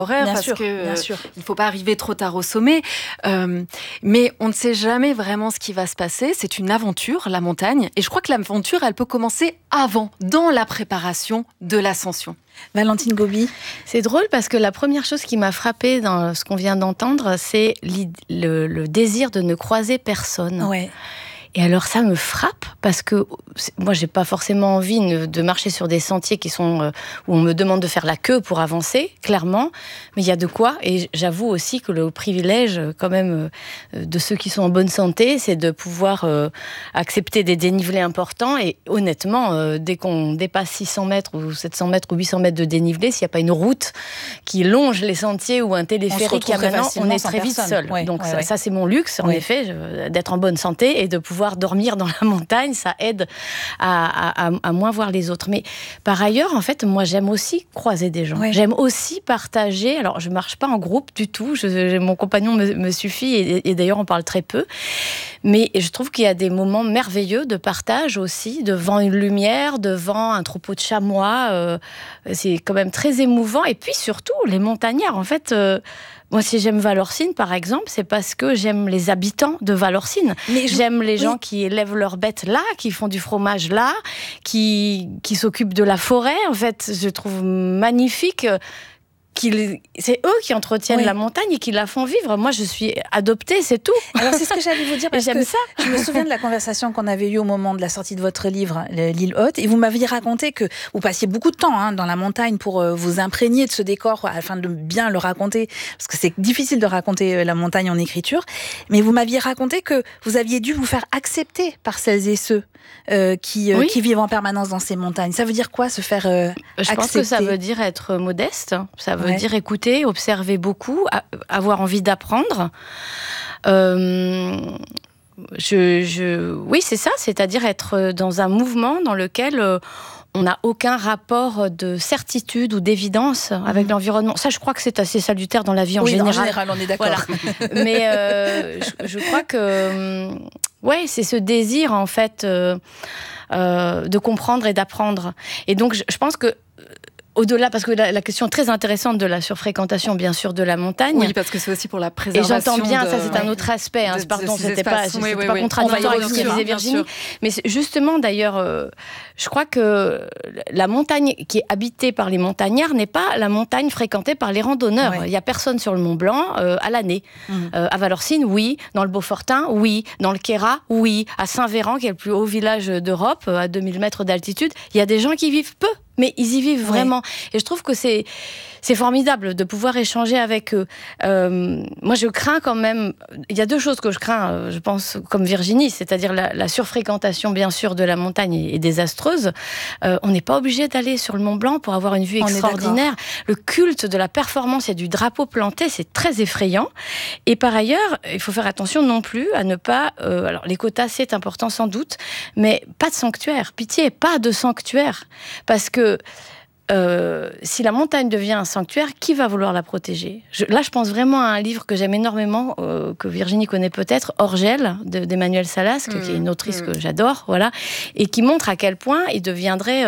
horaire Bien parce sûr, que bien sûr. il faut pas arriver trop tard au sommet. Mais on ne sait jamais vraiment ce qui va se passer. C'est une aventure, la montagne. Et je crois que l'aventure, elle peut commencer avant, dans la préparation de l'ascension. Valentine Gobi. C'est drôle parce que la première chose qui m'a frappée dans ce qu'on vient d'entendre, c'est le désir de ne croiser personne. Ouais. Et alors ça me frappe parce que moi j'ai pas forcément envie de marcher sur des sentiers qui sont où on me demande de faire la queue pour avancer, clairement, mais il y a de quoi. Et j'avoue aussi que le privilège quand même de ceux qui sont en bonne santé, c'est de pouvoir accepter des dénivelés importants. Et honnêtement, dès qu'on dépasse 600 mètres ou 700 mètres ou 800 mètres de dénivelé, s'il n'y a pas une route qui longe les sentiers ou un téléphérique qui a maintenant, on est très vite seul. Ouais, donc ouais, ça c'est mon luxe en effet, d'être en bonne santé et de pouvoir dormir dans la montagne, ça aide à moins voir les autres. Mais par ailleurs, en fait, moi, j'aime aussi croiser des gens. Ouais. J'aime aussi partager. Alors, je marche pas en groupe du tout. Mon compagnon me suffit et d'ailleurs, on parle très peu. Mais je trouve qu'il y a des moments merveilleux de partage aussi, devant une lumière, devant un troupeau de chamois. C'est quand même très émouvant. Et puis surtout, les montagnards, en fait... Moi, si j'aime Valorcine, par exemple, c'est parce que j'aime les habitants de Valorcine. J'aime les gens qui élèvent leurs bêtes là, qui font du fromage là, qui s'occupent de la forêt. En fait, je trouve magnifique... c'est eux qui entretiennent la montagne et qui la font vivre. Moi, je suis adoptée, c'est tout. Alors, c'est ce que j'allais vous dire, parce que je me souviens de la conversation qu'on avait eue au moment de la sortie de votre livre, L'île Haute, et vous m'aviez raconté que vous passiez beaucoup de temps dans la montagne pour vous imprégner de ce décor, afin de bien le raconter, parce que c'est difficile de raconter la montagne en écriture, mais vous m'aviez raconté que vous aviez dû vous faire accepter par celles et ceux qui vivent en permanence dans ces montagnes. Ça veut dire quoi, se faire accepter ? Je pense que ça veut dire être modeste, ça veut dire écouter, observer beaucoup, avoir envie d'apprendre. Oui, c'est ça, c'est-à-dire être dans un mouvement dans lequel on n'a aucun rapport de certitude ou d'évidence avec l'environnement. Ça, je crois que c'est assez salutaire dans la vie en général. En général, on est d'accord. Voilà. Mais je crois que c'est ce désir, en fait, de comprendre et d'apprendre. Et donc, je pense que au-delà, parce que la question très intéressante de la surfréquentation, bien sûr, de la montagne. Oui, parce que c'est aussi pour la préservation. Et j'entends bien, ça c'est un autre aspect. Pardon, c'était pas contradictoire avec ce que disait Virginie. Mais justement, d'ailleurs, je crois que la montagne qui est habitée par les montagnards n'est pas la montagne fréquentée par les randonneurs. Il n'y a personne sur le Mont Blanc à l'année. À Valorcine, oui. Dans le Beaufortin, oui. Dans le Queyras, oui. À Saint-Véran, qui est le plus haut village d'Europe, à 2000 mètres d'altitude, il y a des gens qui vivent peu. Mais ils y vivent vraiment. Et je trouve que c'est formidable de pouvoir échanger avec eux. Moi, je crains quand même... Il y a deux choses que je crains, je pense, comme Virginie, c'est-à-dire la surfréquentation, bien sûr, de la montagne est désastreuse. On n'est pas obligé d'aller sur le Mont Blanc pour avoir une vue extraordinaire. Le culte de la performance et du drapeau planté, c'est très effrayant. Et par ailleurs, il faut faire attention non plus à ne pas... alors, les quotas, c'est important sans doute, mais pas de sanctuaire. Pitié, pas de sanctuaire. Parce que si la montagne devient un sanctuaire, qui va vouloir la protéger ? Là, je pense vraiment à un livre que j'aime énormément, que Virginie connaît peut-être, Orgel, d'Emmanuelle Salasque, qui est une autrice que j'adore, voilà, et qui montre à quel point il deviendrait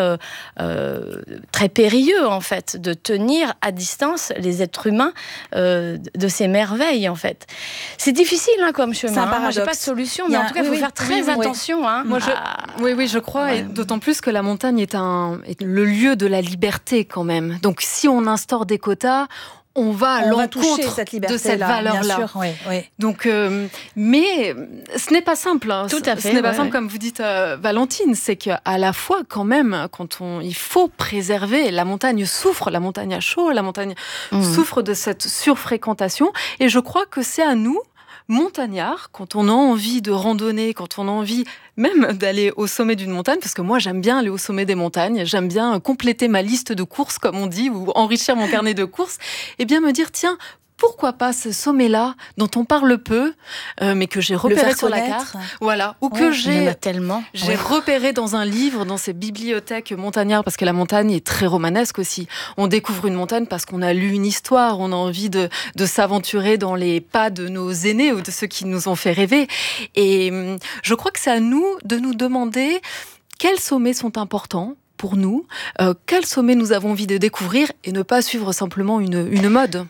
très périlleux, en fait, de tenir à distance les êtres humains de ces merveilles, en fait. C'est difficile, comme chemin. C'est un paradoxe. Moi, j'ai pas de solution, mais en tout cas, il faut faire très attention. Moi, je crois, et d'autant plus que la montagne est le lieu de la liberté quand même. Donc, si on instaure des quotas, on va à l'encontre de cette valeur-là. Donc, mais ce n'est pas simple. Tout à fait. Ce n'est pas simple, comme vous dites, Valentine. C'est qu'à la fois, quand même, il faut préserver. La montagne souffre, la montagne a chaud, la montagne souffre de cette surfréquentation. Et je crois que c'est à nous, montagnards, quand on a envie de randonner, quand on a envie même d'aller au sommet d'une montagne, parce que moi j'aime bien aller au sommet des montagnes, j'aime bien compléter ma liste de courses, comme on dit, ou enrichir mon carnet de courses, et bien me dire, tiens, pourquoi pas ce sommet-là, dont on parle peu, mais que j'ai repéré sur la carte, voilà, ou que j'ai repéré dans un livre, dans ces bibliothèques montagnardes, parce que la montagne est très romanesque aussi. On découvre une montagne parce qu'on a lu une histoire, on a envie de s'aventurer dans les pas de nos aînés ou de ceux qui nous ont fait rêver. Et je crois que c'est à nous de nous demander quels sommets sont importants pour nous, quel sommet nous avons envie de découvrir et ne pas suivre simplement une mode.